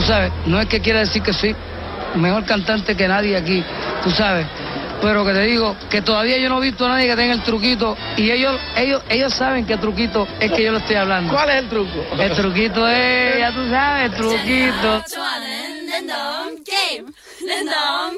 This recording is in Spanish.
sabes, no es que quiera decir que soy mejor cantante que nadie aquí, tú sabes, pero que te digo que todavía yo no he visto a nadie que tenga el truquito y ellos saben qué truquito es que yo le estoy hablando. ¿Cuál es el truco? El truquito es, ya tú sabes, el truquito.